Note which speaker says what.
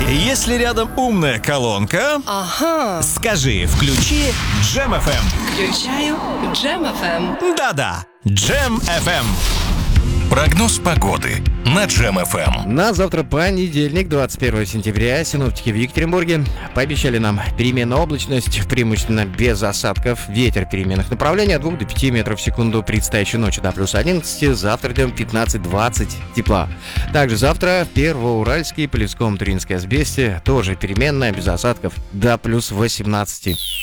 Speaker 1: Если рядом умная колонка,
Speaker 2: Ага.
Speaker 1: скажи «включи Джем FM».
Speaker 2: Включаю Джем FM.
Speaker 1: Да-да, Джем FM.
Speaker 3: Прогноз погоды на Джем FM.
Speaker 4: На завтра понедельник, 21 сентября, синоптики в Екатеринбурге пообещали нам переменную облачность, преимущественно без осадков, ветер переменных направлений от 2 до 5 метров в секунду, предстоящей ночью до плюс 11, завтра днем 15-20 тепла. Также завтра в Первоуральске, Полевском, Туринской Азбесте тоже переменная, без осадков, до плюс 18.